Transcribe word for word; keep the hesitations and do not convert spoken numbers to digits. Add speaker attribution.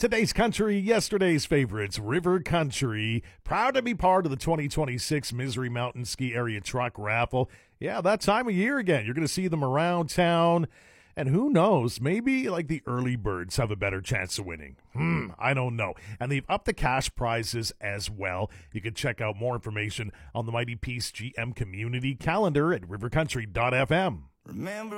Speaker 1: Today's country, yesterday's favorites, River Country. Proud to be part of the twenty twenty-six Misery Mountain Ski Area Truck Raffle. Yeah, that time of year again. You're going to see them around town. And who knows, maybe like the early birds have a better chance of winning. Hmm, I don't know. And they've upped the cash prizes as well. You can check out more information on the Mighty Peace G M community calendar at river country dot f m.
Speaker 2: Remember